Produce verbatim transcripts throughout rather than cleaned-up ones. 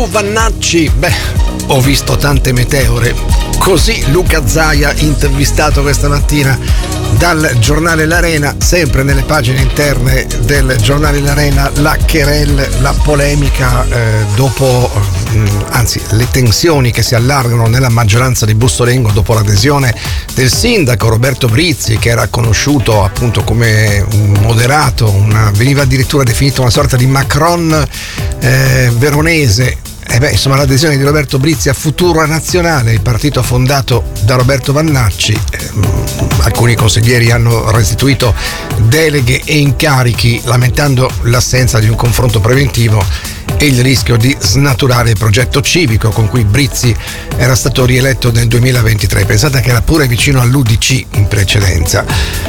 Su Vannacci, beh, ho visto tante meteore. Così Luca Zaia, intervistato questa mattina dal giornale L'Arena, sempre nelle pagine interne del giornale L'Arena, la querelle, la polemica eh, dopo, mh, anzi le tensioni che si allargano nella maggioranza di Bussolengo dopo l'adesione del sindaco Roberto Brizzi, che era conosciuto appunto come un moderato, una, veniva addirittura definito una sorta di Macron eh, veronese. Eh beh, insomma, l'adesione di Roberto Brizzi a Futuro Nazionale, il partito fondato da Roberto Vannacci, eh, alcuni consiglieri hanno restituito deleghe e incarichi lamentando l'assenza di un confronto preventivo e il rischio di snaturare il progetto civico con cui Brizzi era stato rieletto nel duemilaventitré. Pensate che era pure vicino all'U D C in precedenza.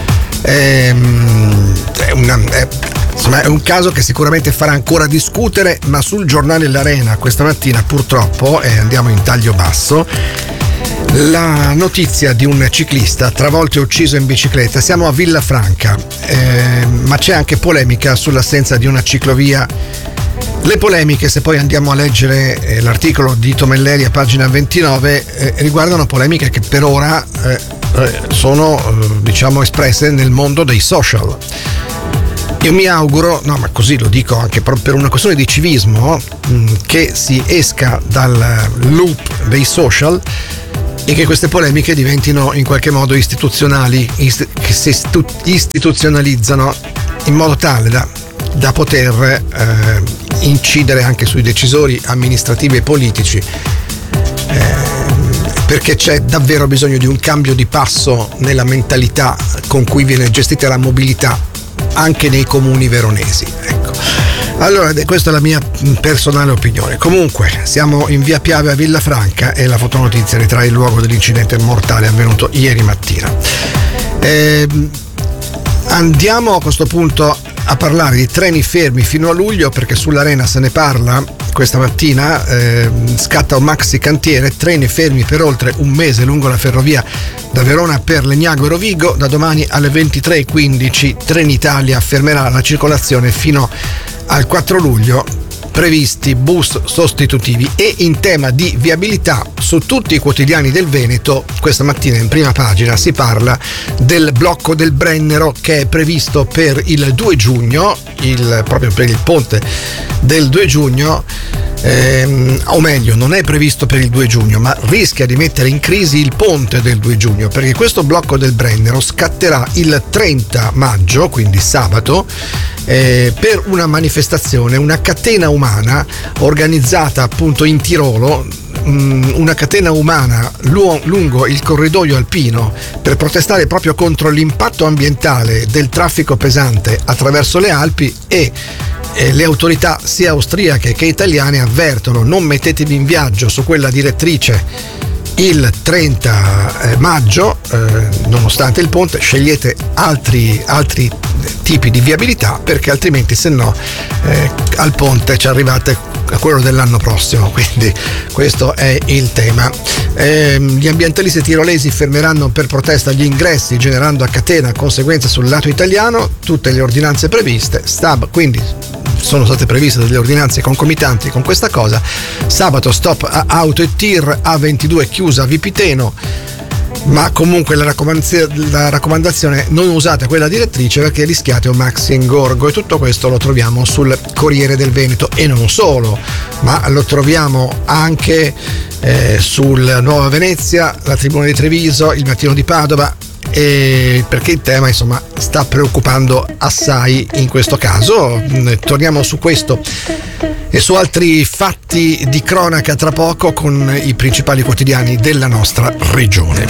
Ehm, è una... È, Insomma, è un caso che sicuramente farà ancora discutere, ma sul giornale L'Arena questa mattina purtroppo, e andiamo in taglio basso, la notizia di un ciclista travolto e ucciso in bicicletta. Siamo a Villafranca, eh, ma c'è anche polemica sull'assenza di una ciclovia. Le polemiche, se poi andiamo a leggere eh, l'articolo di Tomelleri a pagina ventinove, eh, riguardano polemiche che per ora eh, sono eh, diciamo espresse nel mondo dei social. Io mi auguro, no ma così lo dico anche per una questione di civismo, che si esca dal loop dei social e che queste polemiche diventino in qualche modo istituzionali, ist- che si stu- istituzionalizzano in modo tale da, da poter eh, incidere anche sui decisori amministrativi e politici, eh, perché c'è davvero bisogno di un cambio di passo nella mentalità con cui viene gestita la mobilità anche nei comuni veronesi. Ecco. Allora, questa è la mia personale opinione. Comunque, siamo in via Piave a Villafranca e la fotonotizia ritrae il luogo dell'incidente mortale avvenuto ieri mattina. Eh, andiamo a questo punto a parlare di treni fermi fino a luglio, perché sull'Arena se ne parla questa mattina. Eh, scatta un maxi cantiere, treni fermi per oltre un mese lungo la ferrovia da Verona per Legnago e Rovigo. Da domani alle ventitré e quindici Trenitalia fermerà la circolazione fino al quattro luglio, previsti bus sostitutivi. E in tema di viabilità, su tutti i quotidiani del Veneto questa mattina in prima pagina si parla del blocco del Brennero, che è previsto per il due giugno, il, proprio per il ponte del due giugno, ehm, o meglio non è previsto per il due giugno, ma rischia di mettere in crisi il ponte del due giugno, perché questo blocco del Brennero scatterà il trenta maggio, quindi sabato, eh, per una manifestazione, una catena umana organizzata appunto in Tirolo, mh, una catena umana lu- lungo il corridoio alpino per protestare proprio contro l'impatto ambientale del traffico pesante attraverso le Alpi. E eh, le autorità sia austriache che italiane avvertono: non mettetevi in viaggio su quella direttrice il trenta maggio, eh, nonostante il ponte, scegliete altri, altri tipi di viabilità, perché altrimenti se no eh, al ponte ci arrivate a quello dell'anno prossimo. Quindi questo è il tema. Eh, gli ambientalisti tirolesi fermeranno per protesta gli ingressi, generando a catena conseguenze sul lato italiano. Tutte le ordinanze previste, stab, quindi sono state previste delle ordinanze concomitanti con questa cosa. Sabato stop a auto e tir, A ventidue chiusa a Vipiteno, ma comunque la, raccomandazio- la raccomandazione: non usate quella direttrice perché rischiate un maxi ingorgo. E tutto questo lo troviamo sul Corriere del Veneto, e non solo, ma lo troviamo anche eh, sul Nuova Venezia, la Tribuna di Treviso, il Mattino di Padova, e perché il tema insomma sta preoccupando assai in questo caso. Torniamo su questo e su altri fatti di cronaca tra poco con i principali quotidiani della nostra regione.